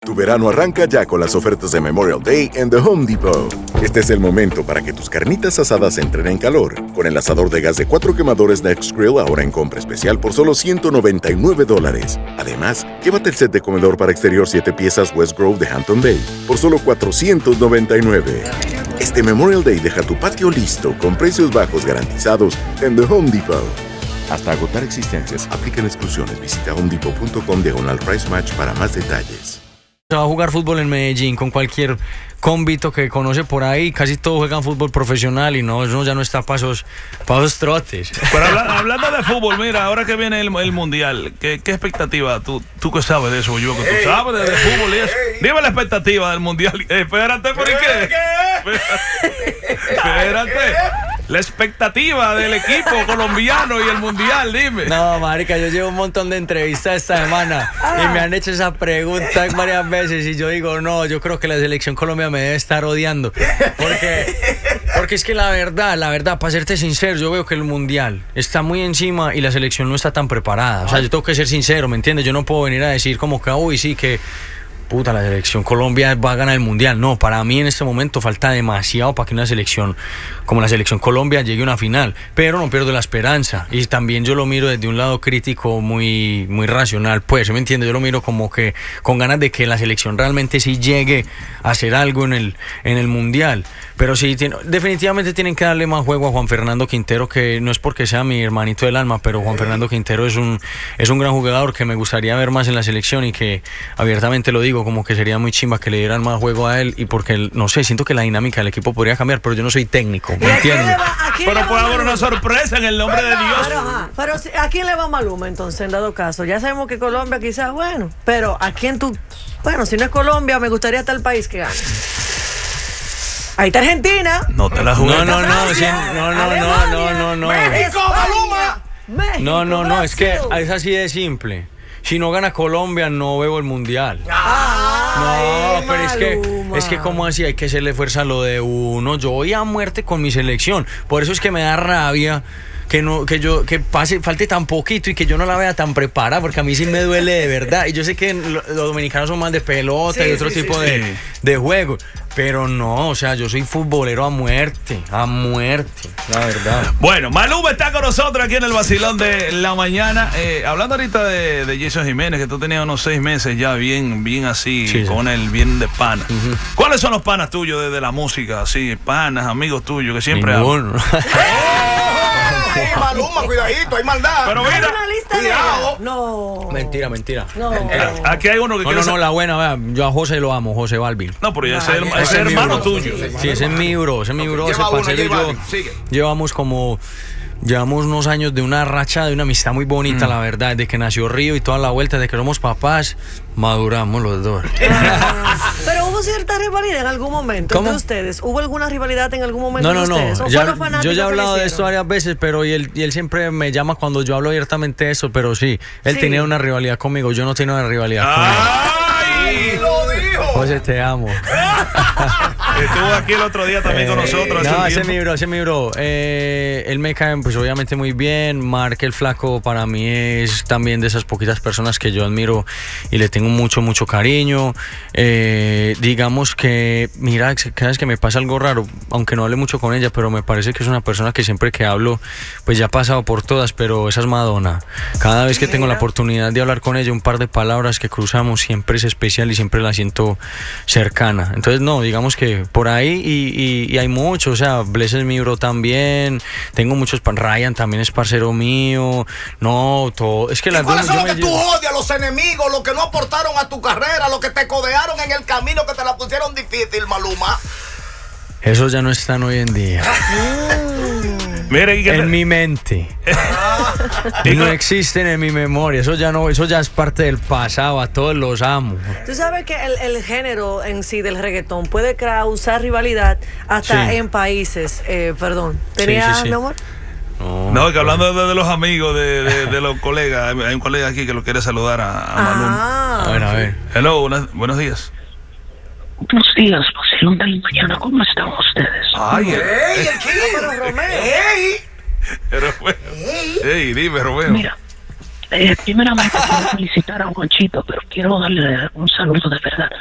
Tu verano arranca ya con las ofertas de Memorial Day en The Home Depot. Este es el momento para que tus carnitas asadas entren en calor. Con el asador de gas de 4 quemadores Next Grill ahora en compra especial por solo $199. Además, llévate el set de comedor para exterior 7 piezas West Grove de Hampton Bay por solo $499. Este Memorial Day deja tu patio listo con precios bajos garantizados en The Home Depot. Hasta agotar existencias, aplican exclusiones. Visita homedepot.com/price match para más detalles. Se va a jugar fútbol en Medellín con cualquier cómbito que conoce por ahí. Casi todos juegan fútbol profesional y no, ya no está para esos trotes. Pero hablando de fútbol, mira, ahora que viene el Mundial, ¿qué expectativa? ¿Tú qué sabes de eso? Yo que tú sabes de fútbol y eso. Dime la expectativa del Mundial. Espérate, ¿por qué? Espérate. La expectativa del equipo colombiano y el Mundial, dime. No, marica, yo llevo un montón de entrevistas esta semana y me han hecho esa pregunta varias veces y yo digo, no, yo creo que la selección Colombia me debe estar odiando. Porque es que la verdad, para serte sincero, yo veo que el Mundial está muy encima y la selección no está tan preparada. O sea, yo tengo que ser sincero, ¿me entiendes? Yo no puedo venir a decir como que, uy, sí, que puta, la selección Colombia va a ganar el Mundial. No, para mí en este momento falta demasiado para que una selección como la selección Colombia llegue a una final, pero no pierdo la esperanza y también yo lo miro desde un lado crítico muy racional, pues, ¿me entiendes? Yo lo miro como que con ganas de que la selección realmente sí llegue a hacer algo en el Mundial, pero sí, definitivamente tienen que darle más juego a Juan Fernando Quintero, que no es porque sea mi hermanito del alma, pero Juan Fernando Quintero es un gran jugador que me gustaría ver más en la selección y que abiertamente lo digo, como que sería muy chimba que le dieran más juego a él y porque, no sé, siento que la dinámica del equipo podría cambiar, pero yo no soy técnico, ¿me entiendes? Pero puede haber una sorpresa en el nombre de Dios. Pero ¿a quién le va Maluma entonces, en dado caso? Ya sabemos que Colombia quizás, bueno, pero ¿a quién tú? Bueno, si no es Colombia, me gustaría tal país que gane. Ahí está Argentina. No te la jugué. No. México, Maluma. No, es que es así de simple. Si no gana Colombia, no veo el Mundial. No, pero es que como así, hay que hacerle fuerza a lo de uno. Yo voy a muerte con mi selección. Por eso es que me da rabia que falte tan poquito y que yo no la vea tan preparada, porque a mí sí me duele de verdad. Y yo sé que los dominicanos son más de pelota y otro tipo de juego. Pero no, o sea, yo soy futbolero a muerte, la verdad. Bueno, Maluma está con nosotros aquí en el vacilón de la mañana. Hablando ahorita de Jason Jiménez, que tú tenías unos 6 meses ya bien así, sí, con el bien de pana. ¿Cuáles son los panas tuyos desde la música? Así, panas, amigos tuyos, que siempre ninguno. Maluma, cuidadito, hay maldad. Pero mira, cuidado. No. Mentira. No. Aquí hay uno que No, la buena, vea, yo a José lo amo, José Balvin. No, pero ese es hermano tuyo. Sí, ese es mi bro, ese parcero y yo llevamos unos años de una racha, de una amistad muy bonita, la verdad, desde que nació Río y toda la vuelta, desde que somos papás, maduramos los dos. Pero hubo cierta rivalidad en algún momento entre ustedes. ¿Hubo alguna rivalidad en algún momento de ustedes? No. Yo ya he hablado de esto varias veces, pero y él siempre me llama cuando yo hablo abiertamente de eso, pero sí, él tenía una rivalidad conmigo, yo no tenía una rivalidad conmigo. ¡Ay, lo dijo! José, te amo. Estuvo aquí el otro día también con nosotros. No, ese es mi bro. Él me cae, pues obviamente muy bien. Mark el Flaco para mí es también de esas poquitas personas que yo admiro y le tengo mucho cariño. Digamos que, mira, cada vez que me pasa algo raro, aunque no hable mucho con ella, pero me parece que es una persona que siempre que hablo, pues ya ha pasado por todas, pero esa es Madonna. Cada vez que tengo la oportunidad de hablar con ella, un par de palabras que cruzamos siempre es especial y siempre la siento cercana. Entonces, no, digamos que por ahí y hay muchos, o sea, Bless es mi bro también, tengo muchos, Ryan también es parcero mío, no, todo, es que las ¿cuáles son los que tú odias, los enemigos, los que no aportaron a tu carrera, los que te codearon en el camino, que te la pusieron difícil, Maluma? Esos ya no están hoy en día. En mi mente. No existen en mi memoria. Eso ya es parte del pasado. A todos los amo. Tú sabes que el género en sí del reggaetón puede causar rivalidad hasta en países. Perdón. ¿Tenía, mi amor? No, que hablando de los amigos, de los colegas, hay un colega aquí que lo quiere saludar a Maluma. Bueno, a ver. Hello, buenos días. Buenos días, vacilón de la mañana, ¿cómo están ustedes? Ay, el King. Pero Romeo. Ey, dime, Romeo. Mira, Primeramente quiero felicitar a Juanchito, pero quiero darle un saludo de verdad.